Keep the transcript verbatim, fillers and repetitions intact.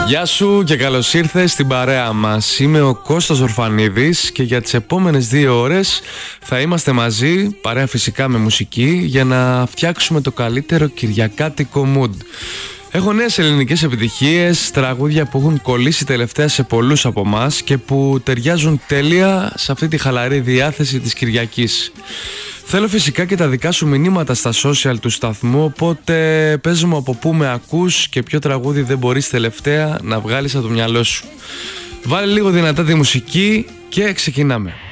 Γεια σου και καλώς ήρθες στην παρέα μας. Είμαι ο Κώστας Ορφανίδης και για τις επόμενες δύο ώρες θα είμαστε μαζί, παρέα φυσικά με μουσική, για να φτιάξουμε το καλύτερο κυριακάτικο mood. Έχω νέες ελληνικές επιτυχίες, τραγούδια που έχουν κολλήσει τελευταία σε πολλούς από εμάς και που ταιριάζουν τέλεια σε αυτή τη χαλαρή διάθεση της Κυριακής. Θέλω φυσικά και τα δικά σου μηνύματα στα social του σταθμού, οπότε πες μου από πού με ακούς και ποιο τραγούδι δεν μπορείς τελευταία να βγάλεις από το μυαλό σου. Βάλε λίγο δυνατά τη μουσική και ξεκινάμε.